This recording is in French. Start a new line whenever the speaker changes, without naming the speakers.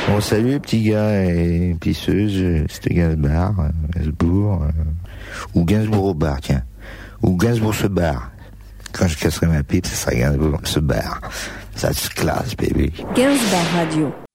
Bon, salut, petit gars et pisseuse, c'était Gainsbourg, ou Gainsbourg au bar, tiens. Ou Gainsbourg se barre. Quand je casserai ma pipe, ça sera Gainsbourg se barre. Ça se classe, bébé.
Gainsbourg Radio.